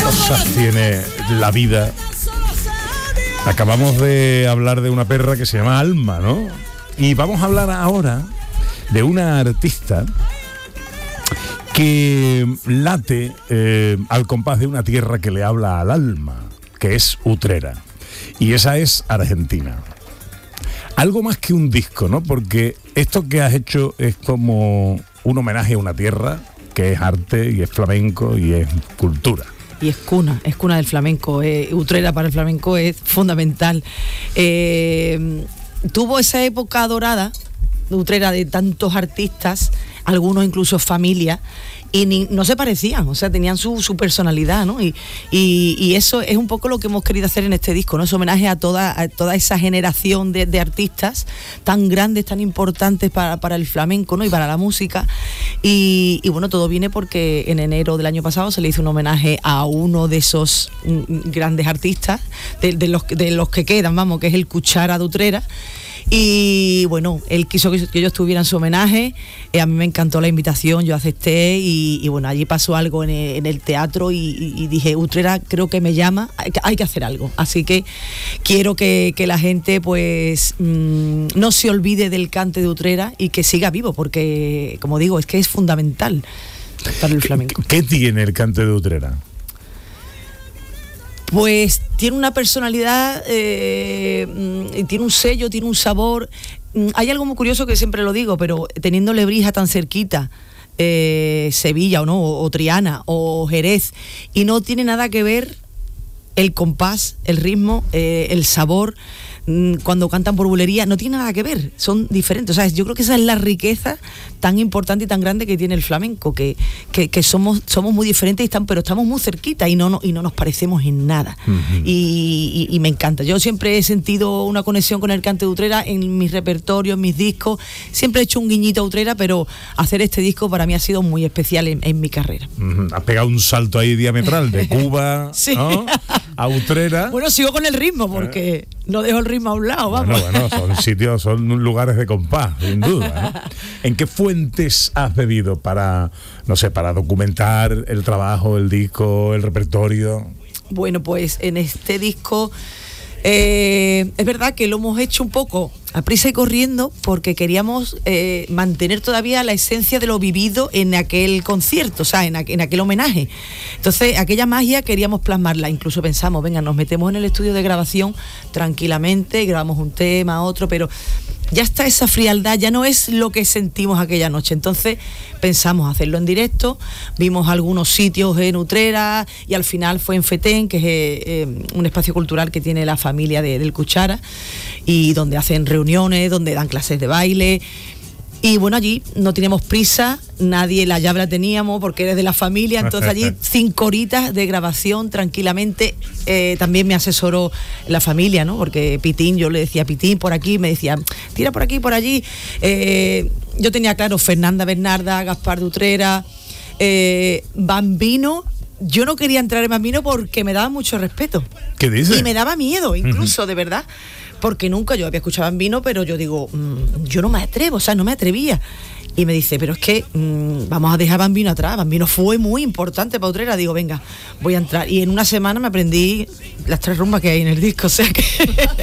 cosas tiene la vida. Acabamos de hablar de una perra que se llama Alma, ¿no? Y vamos a hablar ahora de una artista que late al compás de una tierra que le habla al alma, que es Utrera. Y esa es Argentina. Algo más que un disco, ¿no? Porque esto que has hecho es como un homenaje a una tierra que es arte y es flamenco y es cultura. Y es cuna del flamenco. Utrera para el flamenco es fundamental. Tuvo esa época dorada, Utrera, de tantos artistas, algunos incluso familia, y no se parecían, o sea, tenían su personalidad, ¿no? Y eso es un poco lo que hemos querido hacer en este disco, ¿no? Es homenaje a toda esa generación de artistas tan grandes, tan importantes para el flamenco, ¿no? Y para la música. Y bueno, todo viene porque en enero del año pasado se le hizo un homenaje a uno de esos grandes artistas, de los que quedan, vamos, que es el Cuchara de Utrera. Y bueno, él quiso que yo estuviera en su homenaje, a mí me encantó la invitación, yo acepté y bueno, allí pasó algo en el teatro y dije, Utrera creo que me llama, hay que hacer algo, así que quiero que la gente pues no se olvide del cante de Utrera y que siga vivo, porque como digo, es que es fundamental para el flamenco. ¿Qué tiene el cante de Utrera? Pues tiene una personalidad, tiene un sello, tiene un sabor. Hay algo muy curioso que siempre lo digo, pero teniendo Lebrija tan cerquita, Sevilla o no, o Triana o Jerez, y no tiene nada que ver el compás, el ritmo, el sabor. Cuando cantan por bulería no tiene nada que ver, son diferentes. O sea, yo creo que esa es la riqueza tan importante y tan grande que tiene el flamenco, que somos muy diferentes pero estamos muy cerquita y no nos parecemos en nada. Uh-huh. Y me encanta. Yo siempre he sentido una conexión con el cante de Utrera en mis repertorios, en mis discos. Siempre he hecho un guiñito a Utrera, pero hacer este disco para mí ha sido muy especial en mi carrera. Uh-huh. Has pegado un salto ahí diametral de Cuba, sí, ¿no? A Utrera. Bueno, sigo con el ritmo porque no dejo el ritmo a un lado, vamos. Bueno, son lugares de compás, sin duda, ¿no? ¿En qué fuentes has bebido para documentar el trabajo, el disco, el repertorio? Bueno, pues en este disco es verdad que lo hemos hecho un poco a prisa y corriendo porque queríamos mantener todavía la esencia de lo vivido en aquel concierto, o sea, en aquel homenaje. Entonces, aquella magia queríamos plasmarla. Incluso pensamos, venga, nos metemos en el estudio de grabación tranquilamente, grabamos un tema, otro, pero ya está esa frialdad, ya no es lo que sentimos aquella noche. Entonces pensamos hacerlo en directo, vimos algunos sitios en Utrera y al final fue en Fetén, que es un espacio cultural que tiene la familia del Cuchara, y donde hacen reuniones, donde dan clases de baile. Y bueno, allí no teníamos prisa, nadie, la llave la teníamos porque eres de la familia, entonces allí 5 horitas de grabación tranquilamente. También me asesoró la familia, ¿no? Porque Pitín, yo le decía Pitín por aquí, me decía tira por aquí, por allí. Yo tenía claro Fernanda Bernarda, Gaspar de Utrera, Bambino. Yo no quería entrar en Bambino porque me daba mucho respeto. ¿Qué dices? Y me daba miedo, incluso, uh-huh, de verdad. Porque nunca yo había escuchado Bambino, pero yo digo, yo no me atrevo, o sea, no me atrevía. Y me dice, pero es que vamos a dejar Bambino atrás. Bambino fue muy importante para Utrera. Digo, venga, voy a entrar. Y en una semana me aprendí las 3 rumbas que hay en el disco, o sea que